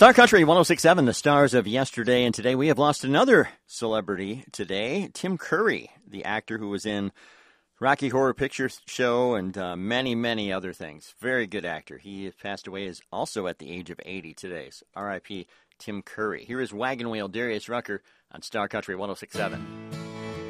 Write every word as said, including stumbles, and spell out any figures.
Star Country one oh six point seven, the stars of yesterday and today. We have lost another celebrity today, Tim Curry, the actor who was in Rocky Horror Picture Show and uh, many, many other things. Very good actor. He passed away is also at the age of eighty today. So R I P Tim Curry. Here is Wagon Wheel, Darius Rucker on Star Country one oh six point seven.